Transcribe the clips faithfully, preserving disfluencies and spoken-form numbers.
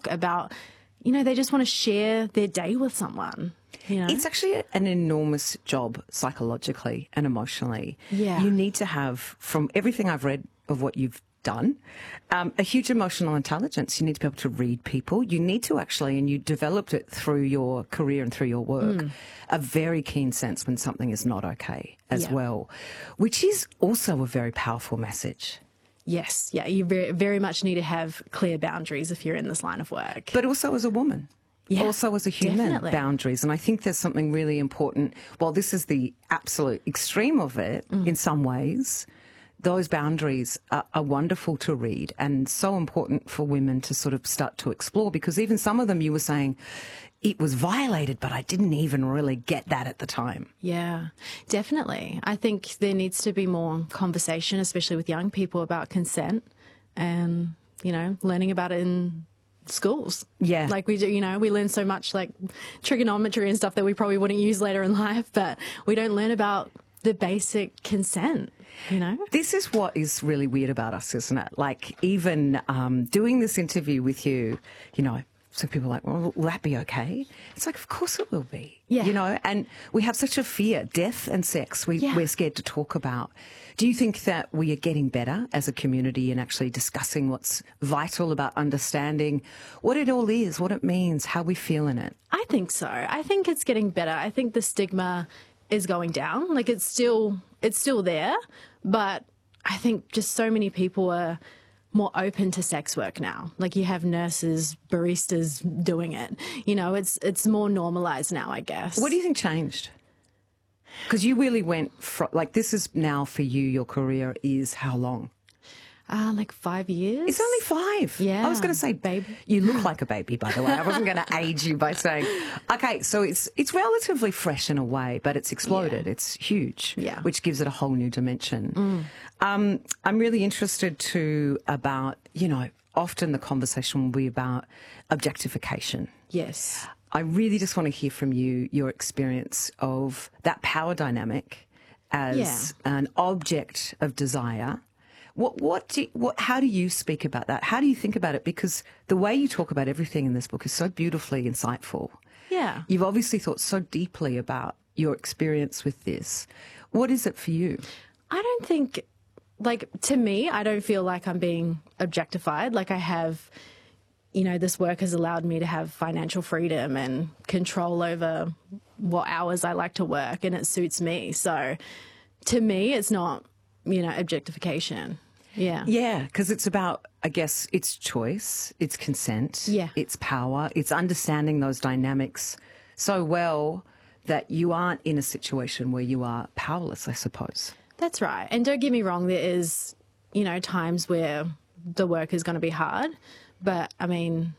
about, you know, they just want to share their day with someone. You know? It's actually an enormous job psychologically and emotionally. Yeah. You need to have, from everything I've read of what you've done, um, a huge emotional intelligence. You need to be able to read people. You need to actually, and you developed it through your career and through your work, mm. a very keen sense when something is not okay as yeah. well, which is also a very powerful message. Yes, yeah, you very, very much need to have clear boundaries if you're in this line of work. But also as a woman. Yeah, also as a human, definitely. Boundaries. And I think there's something really important. While this is the absolute extreme of it, mm. in some ways, those boundaries are, are wonderful to read and so important for women to sort of start to explore, because even some of them you were saying, it was violated, but I didn't even really get that at the time. Yeah, definitely. I think there needs to be more conversation, especially with young people, about consent and, you know, learning about it in schools. Yeah. Like we do, you know, we learn so much like trigonometry and stuff that we probably wouldn't use later in life, but we don't learn about the basic consent, you know? This is what is really weird about us, isn't it? Like even um, doing this interview with you, you know, so people are like, well, will that be okay? It's like, of course it will be. Yeah. You know, and we have such a fear, death and sex, we, yeah. we're scared to talk about. Do you think that we are getting better as a community in actually discussing what's vital about understanding what it all is, what it means, how we feel in it? I think so. I think it's getting better. I think the stigma is going down. Like it's still, it's still there, but I think just so many people are more open to sex work now. Like you have nurses, baristas doing it. You know, it's it's more normalized now, I guess. What do you think changed? Because you really went from, like, this is now for you, your career is how long? Uh, like five years. It's only five. Yeah. I was going to say, babe, you look like a baby, by the way. I wasn't going to age you by saying, okay, so it's it's relatively fresh in a way, but it's exploded. Yeah. It's huge, yeah. which gives it a whole new dimension. Mm. Um, I'm really interested too about, you know, often the conversation will be about objectification. Yes. I really just want to hear from you your experience of that power dynamic as yeah. an object of desire. What, what, do, what, how do you speak about that? How do you think about it? Because the way you talk about everything in this book is so beautifully insightful. Yeah. You've obviously thought so deeply about your experience with this. What is it for you? I don't think, like, to me, I don't feel like I'm being objectified. Like I have, you know, this work has allowed me to have financial freedom and control over what hours I like to work, and it suits me. So to me, it's not, you know, objectification. Yeah. Yeah, because it's about, I guess, it's choice, it's consent, yeah. it's power, it's understanding those dynamics so well that you aren't in a situation where you are powerless, I suppose. That's right. And don't get me wrong, there is, you know, times where the work is going to be hard. But, I mean,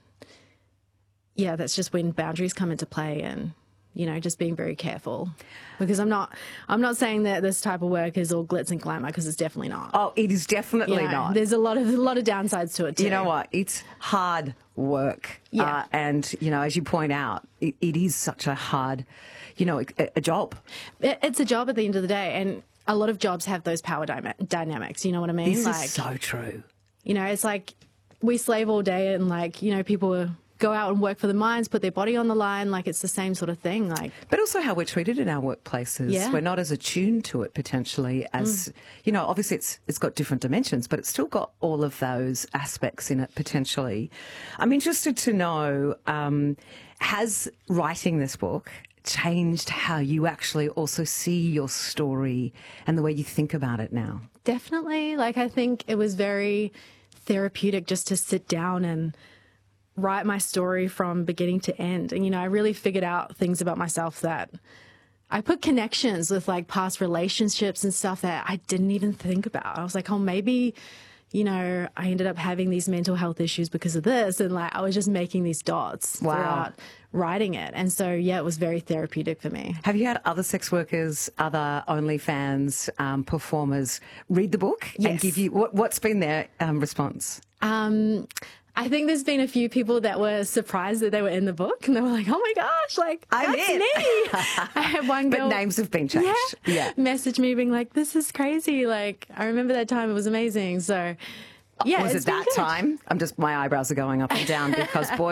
yeah, that's just when boundaries come into play and, you know, just being very careful. Because I'm not I'm not saying that this type of work is all glitz and glamour, because it's definitely not. Oh, it is definitely you know, not. There's a lot of a lot of downsides to it too. You know what? It's hard work. Yeah. Uh, and, you know, as you point out, it, it is such a hard, you know, a, a job. It, it's a job at the end of the day. And a lot of jobs have those power dy dynamics. You know what I mean? This like, is so true. You know, it's like we slave all day and, like, you know, people go out and work for the mines, put their body on the line. Like, it's the same sort of thing. Like, but also how we're treated in our workplaces. Yeah. We're not as attuned to it potentially as, mm. you know, obviously it's it's got different dimensions, but it's still got all of those aspects in it potentially. I'm interested to know, um, has writing this book changed how you actually also see your story and the way you think about it now? Definitely. Like, I think it was very therapeutic just to sit down and write my story from beginning to end. And, you know, I really figured out things about myself that I put connections with, like, past relationships and stuff that I didn't even think about. I was like, oh, maybe, you know, I ended up having these mental health issues because of this. And, like, I was just making these dots wow. throughout writing it. And so, yeah, it was very therapeutic for me. Have you had other sex workers, other OnlyFans um, performers read the book yes. and give you, what, what's been their um, response? Um, I think there's been a few people that were surprised that they were in the book, and they were like, oh my gosh, like, I'm that's in. me. I had one girl. But names have been changed. Yeah, yeah. Message me being like, this is crazy. Like, I remember that time. It was amazing. So, yeah. Was it's it that been good. time? I'm just, my eyebrows are going up and down because, boy,